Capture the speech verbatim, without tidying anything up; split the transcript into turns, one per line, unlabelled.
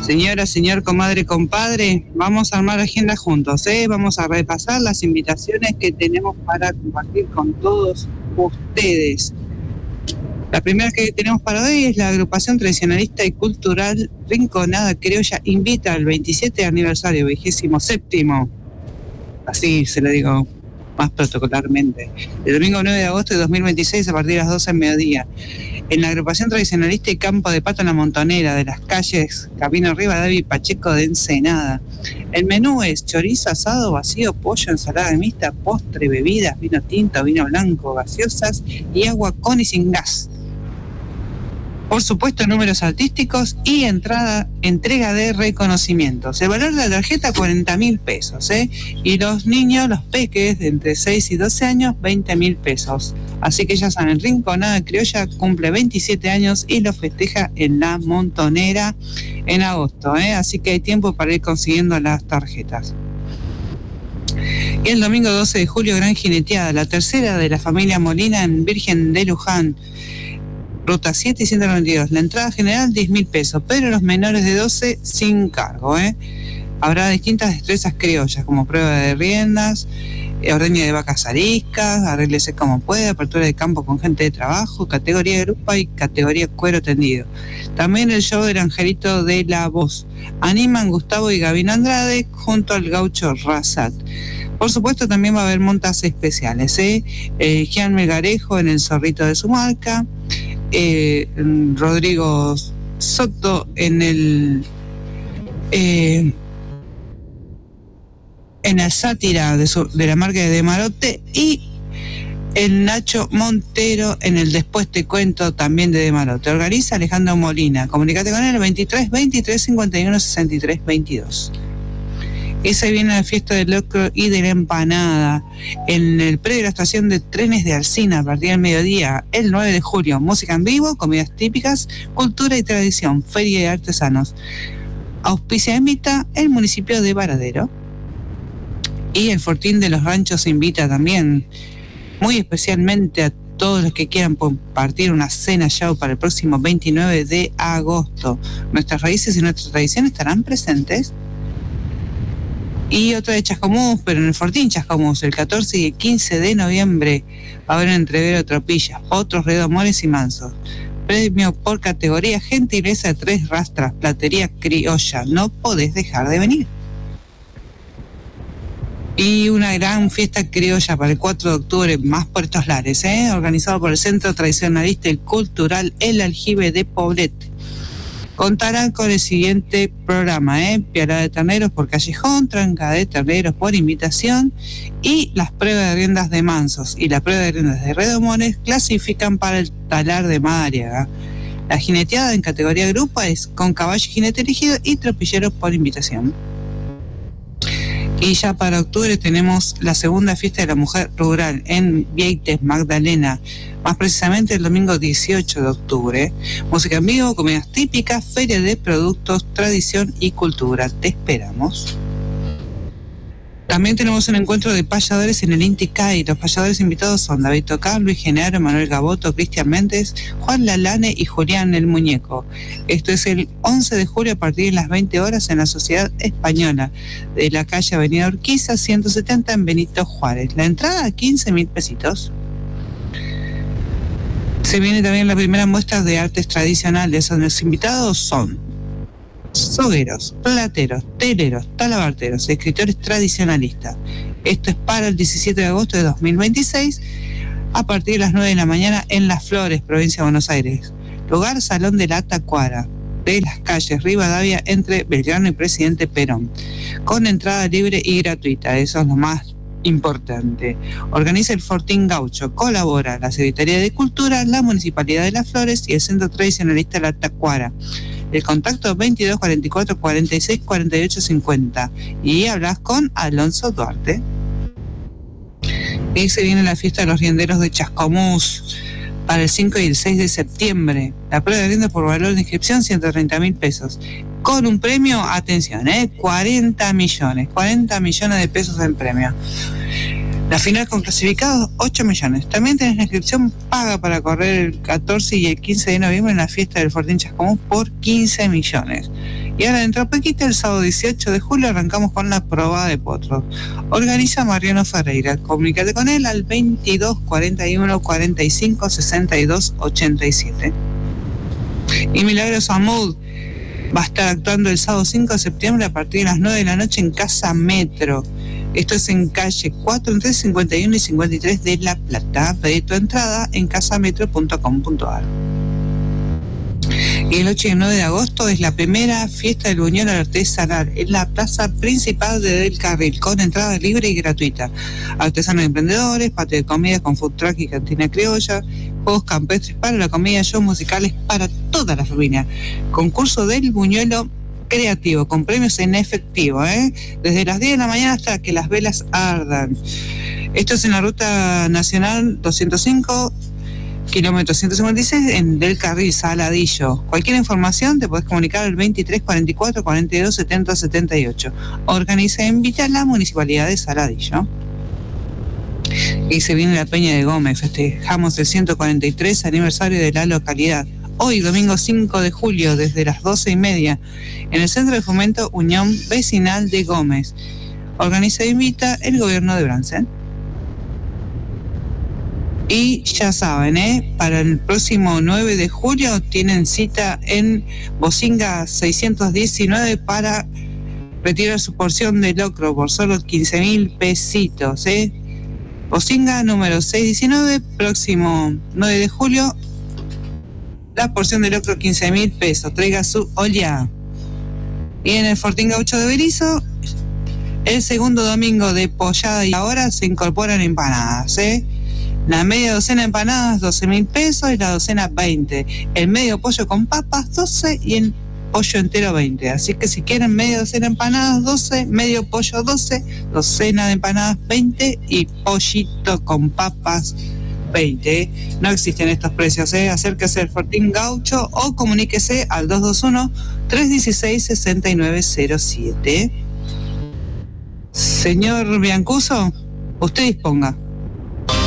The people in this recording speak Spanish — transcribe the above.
Señora, señor, comadre, compadre, vamos a armar agenda juntos, ¿eh? Vamos a repasar las invitaciones que tenemos para compartir con todos ustedes. La primera que tenemos para hoy es la agrupación tradicionalista y cultural Rinconada Criolla invita al veintisiete aniversario, vigésimo séptimo, así se lo digo más protocolarmente, el domingo nueve de agosto de dos mil veintiséis a partir de las doce del mediodía, en la agrupación tradicionalista y campo de pato en la Montonera, de las calles Camino Rivadavia y Pacheco de Ensenada. El menú es chorizo asado, vacío, pollo, ensalada mixta, postre, bebidas, vino tinto, vino blanco, gaseosas y agua con y sin gas. Por supuesto, números artísticos y entrada, entrega de reconocimientos. El valor de la tarjeta, cuarenta mil pesos, ¿eh? Y los niños, los peques de entre seis y doce años, veinte mil pesos. Así que ya saben, Rinconada Criolla cumple veintisiete años y lo festeja en la Montonera en agosto, ¿eh? Así que hay tiempo para ir consiguiendo las tarjetas. Y el domingo doce de julio, gran jineteada, la tercera de la familia Molina en Virgen de Luján. Ruta siete y ciento noventa y dos. La entrada general diez mil pesos, pero los menores de doce sin cargo, ¿eh? Habrá distintas destrezas criollas, como prueba de riendas, ordeña de vacas ariscas, arréglese como puede, apertura de campo con gente de trabajo, categoría de grupa y categoría cuero tendido. También el show del Angelito de la Voz. Animan Gustavo y Gabino Andrade junto al gaucho Razat. Por supuesto, también va a haber montas especiales, ¿eh? eh Gian Melgarejo en el Zorrito de Sumarca, eh, Rodrigo Soto en el eh, en la sátira de, su, de la marca de Demarote, y el Nacho Montero en el Después Te Cuento, también de Demarote. Organiza Alejandro Molina. Comunicate con él veintitrés veintitrés cincuenta y uno sesenta y tres veintidós. Y se viene la fiesta del locro y de la empanada en el predio de la estación de trenes de Alsina a partir del mediodía, el nueve de julio. Música en vivo, comidas típicas, cultura y tradición, feria de artesanos. Auspicia e invita el municipio de Varadero. Y el Fortín de los Ranchos invita también, muy especialmente a todos los que quieran compartir una cena show para el próximo veintinueve de agosto. Nuestras raíces y nuestra tradición estarán presentes. Y otra de Chascomús, pero en el Fortín Chascomús, el catorce y el quince de noviembre, va a haber un entrevero de tropillas, otros redomores y mansos. Premio por categoría, gentileza de tres rastras, platería criolla. No podés dejar de venir. Y una gran fiesta criolla para el cuatro de octubre, más por estos lares, ¿eh? Organizado por el Centro Tradicionalista y Cultural El Aljibe de Poblete. Contarán con el siguiente programa, ¿eh? Piara de terneros por callejón, tranca de terneros por invitación, y las pruebas de riendas de mansos y la prueba de riendas de redomones clasifican para el talar de Madariaga. La jineteada en categoría grupo es con caballo y jinete elegido y tropilleros por invitación. Y ya para octubre tenemos la segunda fiesta de la mujer rural en Vieites, Magdalena, más precisamente el domingo dieciocho de octubre. Música en vivo, comidas típicas, feria de productos, tradición y cultura. Te esperamos. También tenemos un encuentro de payadores en el Inti CAI. Los payadores invitados son David Tocar, Luis Genaro, Manuel Gaboto, Cristian Méndez, Juan Lalane y Julián el Muñeco. Esto es el once de julio a partir de las veinte horas en la Sociedad Española de la calle Avenida Urquiza ciento setenta en Benito Juárez. La entrada, quince mil pesitos. Se viene también la primera muestra de artes tradicionales, donde los invitados son sogueros, plateros, teleros, talabarteros, escritores tradicionalistas. Esto es para el diecisiete de agosto de dos mil veintiséis a partir de las nueve de la mañana en Las Flores, provincia de Buenos Aires. Lugar, Salón de la Tacuara, de las calles Rivadavia entre Belgrano y Presidente Perón, con entrada libre y gratuita. Eso es lo más importante. Organiza el Fortín Gaucho, colabora la Secretaría de Cultura, la Municipalidad de Las Flores y el Centro Tradicionalista La Tacuara. El contacto veintidós cuarenta y cuatro cuarenta y seis cuarenta y ocho cincuenta, y hablas con Alonso Duarte. Y se viene la fiesta de los rienderos de Chascomús para el cinco y el seis de septiembre. La prueba de rienda por valor de inscripción ciento treinta mil pesos. Con un premio, atención, ¿eh? cuarenta millones, cuarenta millones de pesos en premio. La final con clasificados, ocho millones. También tenés la inscripción paga para correr el catorce y el quince de noviembre en la fiesta del Fortín Chascomús por quince millones. Y ahora dentro de poquito, el sábado dieciocho de julio, arrancamos con la prueba de potros. Organiza Mariano Ferreira. Comunícate con él al veintidós cuarenta y uno cuarenta y cinco sesenta y dos ochenta y siete. Y Milagros Amud va a estar actuando el sábado cinco de septiembre a partir de las nueve de la noche en Casa Metro. Esto es en calle cuatro, entre cincuenta y uno y cincuenta y tres de La Plata. Pedí tu entrada en casametro punto com punto a r. Y el ocho y el nueve de agosto es la primera fiesta del Buñuelo Artesanal en la plaza principal de Del Carril, con entrada libre y gratuita. Artesanos y emprendedores, patio de comida con food truck y cantina criolla, juegos campestres para la comida, shows musicales para toda la familia. Concurso del Buñuelo creativo, con premios en efectivo, ¿eh? Desde las diez de la mañana hasta que las velas ardan. Esto es en la ruta nacional doscientos cinco, kilómetro ciento cincuenta y seis, en Del Carril, Saladillo. Cualquier información te podés comunicar al veintitrés cuarenta y cuatro cuarenta y dos setenta setenta y ocho. Organiza e invita a la Municipalidad de Saladillo. Y se viene la Peña de Gómez. Festejamos el ciento cuarenta y tres aniversario de la localidad. Hoy, domingo cinco de julio, desde las doce y media, en el Centro de Fomento Unión Vecinal de Gómez. Organiza e invita el gobierno de Bransen. Y ya saben, ¿eh? Para el próximo nueve de julio tienen cita en Bocinga seiscientos diecinueve para retirar su porción de locro por solo quince mil pesitos, ¿eh? Bocinga número seiscientos diecinueve, próximo nueve de julio, la porción de locro quince mil pesos, traiga su olla. Y en el Fortín Gaucho de Berizo, el segundo domingo de pollada y ahora se incorporan empanadas, ¿eh? La media docena de empanadas, doce mil pesos, y la docena, veinte. El medio pollo con papas, doce, y el pollo entero, veinte. Así que si quieren media docena de empanadas, doce, medio pollo, doce, docena de empanadas, veinte, y pollito con papas, veinte. No existen estos precios, ¿eh? Acérquese al Fortín Gaucho o comuníquese al dos dos uno, tres uno seis, seis nueve cero siete. Señor Biancuso, usted disponga.